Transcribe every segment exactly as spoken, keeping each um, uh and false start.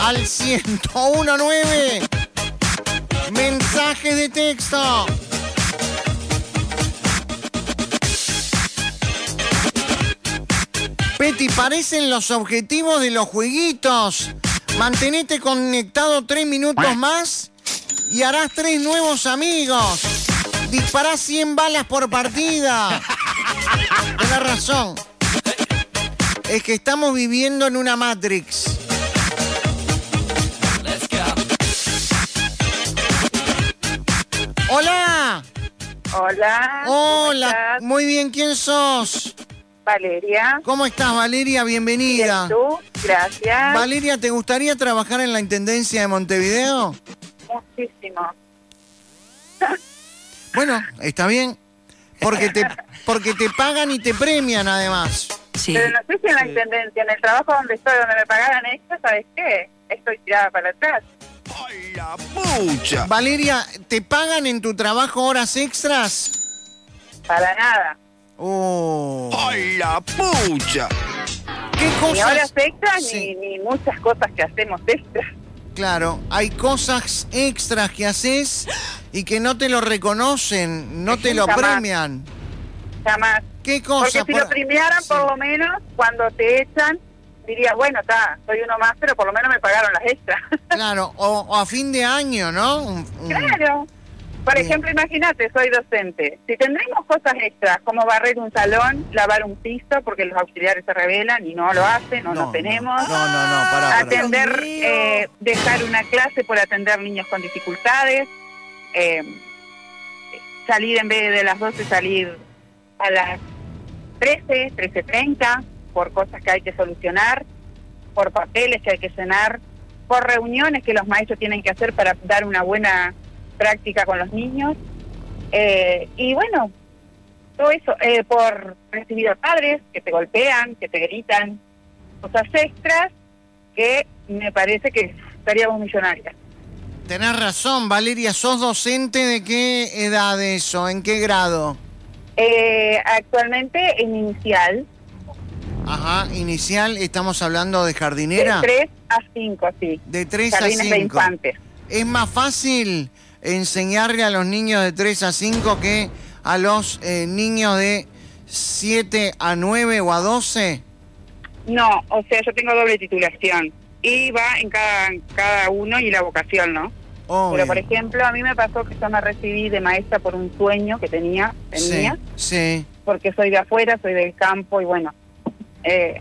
al ciento uno nueve. Mensajes de texto. Peti, parecen los objetivos de los jueguitos. Mantenete conectado tres minutos más y harás tres nuevos amigos. Disparás cien balas por partida. Tienes razón. Es que estamos viviendo en una Matrix. ¡Hola! Hola. Hola, muy bien, ¿quién sos? Valeria. ¿Cómo estás, Valeria? Bienvenida. ¿Y tú? Gracias. Valeria, ¿te gustaría trabajar en la Intendencia de Montevideo? Muchísimo. Bueno, está bien, porque te, porque te pagan y te premian además. Sí. Pero no sé si en la Sí. intendencia, en el trabajo donde estoy, donde me pagaran extra, ¿sabes qué? Estoy tirada para atrás. ¡Ay, la pucha! Valeria, ¿te pagan en tu trabajo horas extras? Para nada. Oh. ¡Ay, la pucha! ¿Qué Ni cosas? horas extras, Sí. ni, ni muchas cosas que hacemos extras. Claro, hay cosas extras que haces y que no te lo reconocen, no te lo Jamás. premian. Jamás. ¿Qué Porque cosas? si lo premiaran, Sí. por lo menos, cuando te echan, diría, bueno, está, soy uno más, pero por lo menos me pagaron las extras. Claro, o, o a fin de año, ¿no? Un- un- Claro. Por Bien. ejemplo, imagínate, soy docente. Si tendremos cosas extras, como barrer un salón, lavar un piso, porque los auxiliares se rebelan y no lo hacen, o no, no, tenemos. No, no, no, pará, pará. Atender, Dios mío. eh, dejar una clase por atender niños con dificultades. eh, salir en vez de las doce, salir a las trece, trece treinta, por cosas que hay que solucionar, por papeles que hay que llenar, por reuniones que los maestros tienen que hacer para dar una buena práctica con los niños. Eh, y bueno, todo eso, eh, por recibir a padres que te golpean, que te gritan, cosas extras que me parece que estaríamos millonarias. Tenés razón, Valeria, ¿sos docente de qué edad eso? ¿En qué grado? Eh, actualmente en inicial, Ajá, inicial, estamos hablando de de jardinera. tres a cinco, sí. De tres a Jardines de cinco. infantes. ¿Es más fácil enseñarle a los niños de tres a cinco que a los eh, niños de siete a nueve o a doce? No, o sea, yo tengo doble titulación y va en cada, en cada uno y la vocación, ¿no? Obvio. Pero, por ejemplo, a mí me pasó que yo me recibí de maestra por un sueño que tenía, tenía, Sí, sí. porque soy de afuera, soy del campo y bueno. Eh,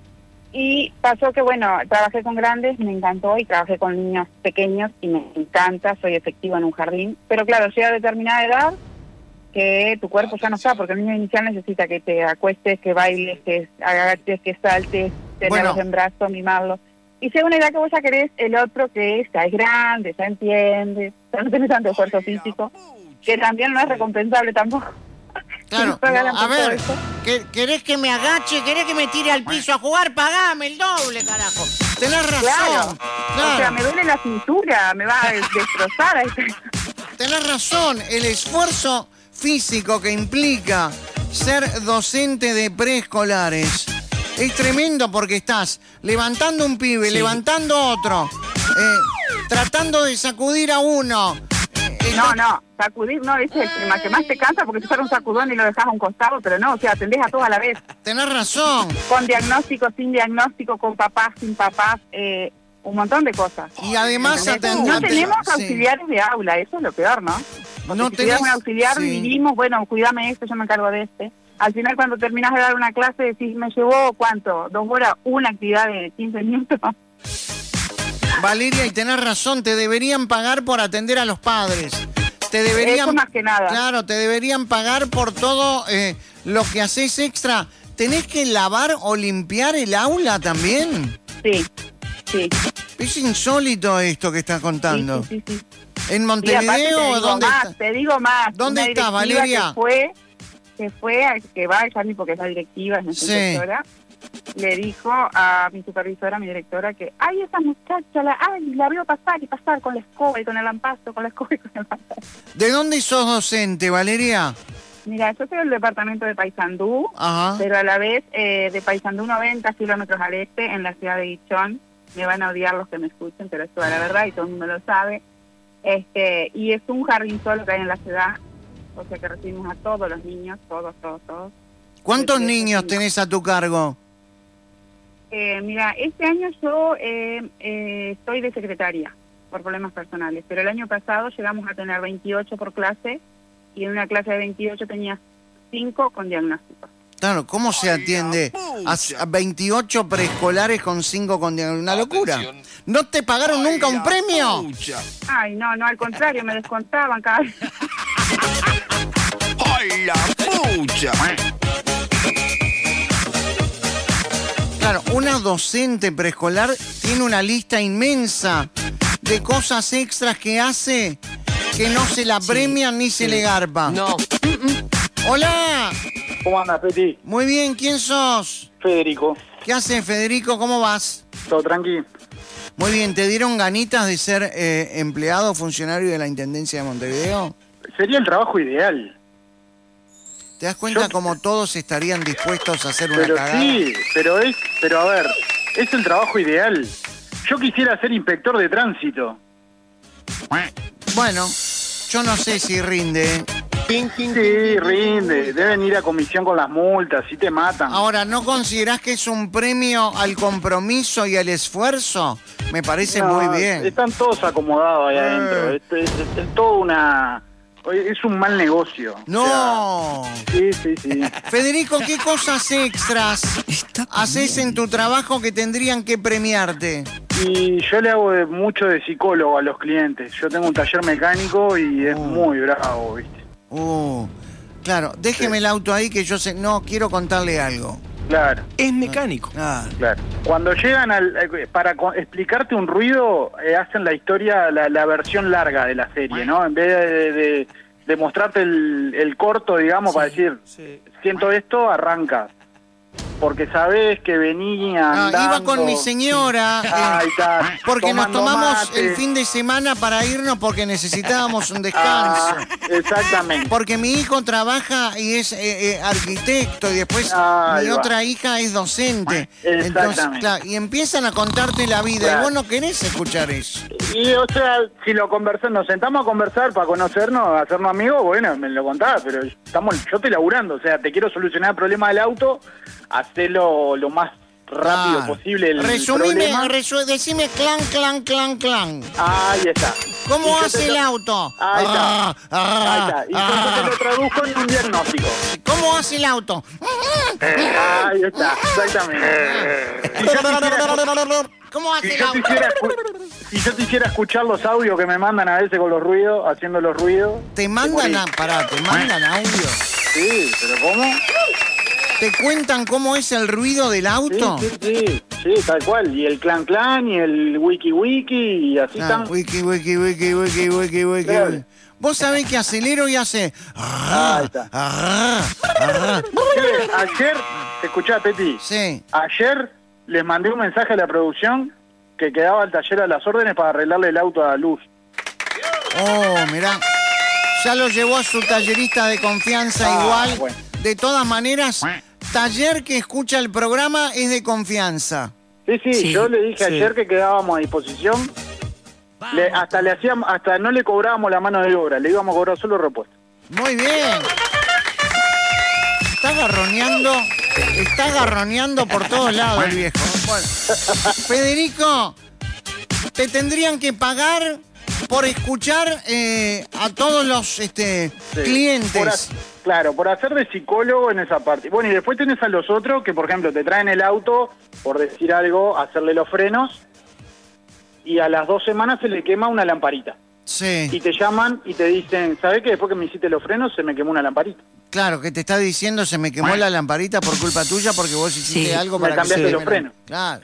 y pasó que, bueno, trabajé con grandes, me encantó, y trabajé con niños pequeños y me encanta, soy efectiva en un jardín. Pero claro, llega a determinada edad que tu cuerpo ya no está, porque el niño inicial necesita que te acuestes, que bailes, que agaches, que saltes, tenerlos Bueno. en brazos, mimarlos. Y llega una edad que vos ya querés el otro que ya es grande, ya entiende, ya no tenés tanto esfuerzo físico, que también no es recompensable tampoco. Claro, Sí, pagan a por todo ver, eso. ¿qué- ¿querés que me agache? ¿Querés que me tire al piso a jugar? Pagame el doble, carajo. Tenés razón. Claro. Claro. O sea, me duele la cintura, me va a destrozar. Tenés razón, el esfuerzo físico que implica ser docente de preescolares es tremendo, porque estás levantando un pibe, Sí. levantando otro, eh, tratando de sacudir a uno. eh, No, estás- no, sacudir no es el tema que más te cansa, porque si fuera un sacudón y lo dejas a un costado, pero no, o sea, atendés a todos a la vez, Tenés razón. con diagnóstico, sin diagnóstico, con papás, sin papás, eh, un montón de cosas. Y además ¿Entendés? aten- No aten- tenemos sí. auxiliares de aula, eso es lo peor, ¿no? Porque No si tuviéramos un tenés- auxiliar, sí. dividimos, bueno, cuídame este, yo me encargo de este. Al final, cuando terminás de dar una clase, decís, me llevó, ¿cuánto? ¿Dos horas? ¿Una actividad de quince minutos? Valeria, y tenés razón, te deberían pagar por atender a los padres. Te deberían, Eso más que nada. Claro, te deberían pagar por todo eh, lo que haces extra. ¿Tenés que lavar o limpiar el aula también? Sí, sí. Es insólito esto que estás Sí, contando. sí, sí, sí. ¿En Y aparte Montevideo te o digo dónde más, está? te digo más. ¿Dónde una está, directiva Valeria? Que fue, que fue, a- que va a Charlie porque es la directiva, es nuestra Sí. directora, le dijo a mi supervisora, a mi directora, que, ay, esa muchacha, la, ay, la veo pasar y pasar con la escoba y con el lampazo, con la escoba y con el lampazo. ¿De dónde sos docente, Valeria? Mira, yo soy del departamento de Paysandú, Ajá. pero a la vez eh, de Paysandú noventa kilómetros al este, en la ciudad de Guichón. me van a odiar los que me escuchen, pero es toda la verdad y todo el mundo lo sabe. Este, y es un jardín solo que hay en la ciudad, o sea que recibimos a todos los niños, todos, todos, todos. ¿Cuántos Este, niños este, tenés a tu cargo? Eh, mira, este año yo eh, eh, estoy de secretaria por problemas personales, pero el año pasado llegamos a tener veintiocho por clase y en una clase de veintiocho tenía cinco con diagnósticos. Claro, ¿cómo se atiende a a veintiocho preescolares con cinco con diagnóstico? Una locura. Atención. ¿No te pagaron nunca Ay, un la premio? pucha. Ay, no, no, al contrario, me descontaban cada vez. ¡Ay, la pucha! Claro, una docente preescolar tiene una lista inmensa de cosas extras que hace que no se la premian ni se le garpa. No. ¡Hola! ¿Cómo andas, Peti? Muy bien, ¿quién sos? Federico. ¿Qué haces, Federico? ¿Cómo vas? ¿Todo tranqui? Muy bien, ¿te dieron ganitas de ser eh, empleado o funcionario de la Intendencia de Montevideo? Sería el trabajo ideal. ¿Te das cuenta Yo- cómo todos estarían dispuestos a hacer una Pero cagada? sí, pero es, pero a ver, es el trabajo ideal. Yo quisiera ser inspector de tránsito. Bueno, yo no sé si rinde. ¿eh? Sí, rinde. Deben ir a comisión con las multas, si te matan. Ahora, ¿no considerás que es un premio al compromiso y al esfuerzo? Me parece No, muy bien. Están todos acomodados ahí Eh. adentro. Es, es- es- es todo una... Es un mal negocio. No. O sea, sí, sí, sí. Federico, ¿qué cosas extras haces en tu trabajo que tendrían que premiarte? Y yo le hago de- mucho de psicólogo a los clientes. Yo tengo un taller mecánico y es Oh. muy bravo, ¿viste? Uh, claro, déjeme el auto ahí que yo sé. No, quiero contarle algo. Claro, Es mecánico. Ah, claro. Cuando llegan al, eh, para co- explicarte un ruido, eh, hacen la historia, la, la versión larga de la serie, ¿no? En vez de, de- de mostrarte el, el corto, digamos, para decir, Sí. siento esto, arranca. Porque sabés que venía ah, andando. iba con mi señora. eh, Ahí está, porque nos tomando tomamos mate. el fin de semana para irnos porque necesitábamos un descanso. Ah, exactamente. Porque mi hijo trabaja y es eh, eh, arquitecto y después Ahí mi va. otra hija es docente. Entonces, Exactamente. claro, y empiezan a contarte la vida Claro. y vos no querés escuchar eso. Y, o sea, si lo conversamos, nos sentamos a conversar para conocernos, a hacernos amigos, bueno, me lo contás, pero estamos, yo estoy laburando, o sea, te quiero solucionar el problema del auto, hacelo lo más rápido Claro. posible el Resumime, problema. resu- decime clan, clan, clan, clan. Ahí está. ¿Cómo Y yo hace te el lo- auto? Ahí está. Ah, ah, Ahí está. Y ah. yo te lo traduzco en un diagnóstico. ¿Cómo hace el auto? Ahí está, exactamente. Si yo quisiera, ¿Cómo hace si el yo auto? quisiera escu- si yo quisiera escuchar los audios que me mandan a veces con los ruidos, haciendo los ruidos. Te mandan a... morí. Pará, te mandan audio. Sí, pero ¿cómo? ¿Te cuentan cómo es el ruido del auto? Sí, sí, sí, sí, tal cual. Y el clan clan y el wiki wiki y así Ah, están. wiki, wiki, wiki, wiki, wiki, wiki. Claro. Vos sabés que acelero y hace... Ahí está. Ah, ah, Che, ayer, escuchá, Peti, sí. ayer les mandé un mensaje a la producción que quedaba el taller a las órdenes para arreglarle el auto a Luz. Oh, mirá. Ya lo llevó a su tallerista de confianza Ah, igual. bueno. De todas maneras, taller que escucha el programa es de confianza. Sí, sí, Sí, yo le dije sí. ayer que quedábamos a disposición. Le- hasta le hacíamos, hasta no le cobrábamos la mano de obra, le íbamos a cobrar solo repuesto. Muy bien. Está garroneando, está garroneando por todos lados el viejo. Bueno, Federico, te tendrían que pagar por escuchar eh, a todos los este, Sí. clientes. Por ha- claro, por hacer de psicólogo en esa parte. Bueno, y después tenés a los otros que, por ejemplo, te traen el auto, por decir algo, hacerle los frenos, y a las dos semanas se le quema una lamparita. Y Sí, te llaman y te dicen, ¿sabés que después que me hiciste los frenos se me quemó una lamparita? claro, que te está diciendo se me quemó la lamparita por culpa tuya porque vos hiciste Sí, algo me para que se cambiaste los queme la- frenos. Claro.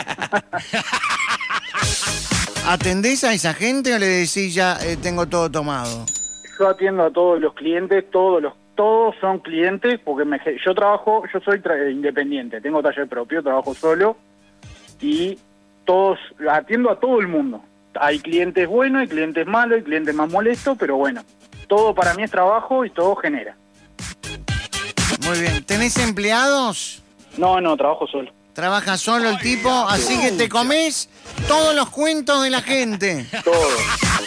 ¿Atendés a esa gente o le decís ya eh, tengo todo tomado? Yo atiendo a todos los clientes, todos los todos son clientes, porque me, yo trabajo, yo soy tra- independiente, tengo taller propio, trabajo solo, y todos, atiendo a todo el mundo. Hay clientes buenos, hay clientes malos, hay clientes más molestos, pero bueno, todo para mí es trabajo y todo genera. Muy bien. ¿Tenés empleados? No, no, trabajo solo. Trabaja solo el tipo, así que te comés todos los cuentos de la gente. Todo.